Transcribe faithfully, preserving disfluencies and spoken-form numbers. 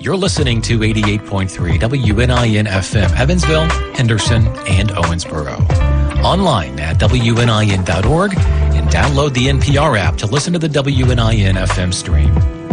You're listening to eighty-eight point three W N I N F M, Evansville, Henderson, and Owensboro. Online at W N I N dot org and download the N P R app to listen to the W N I N F M stream.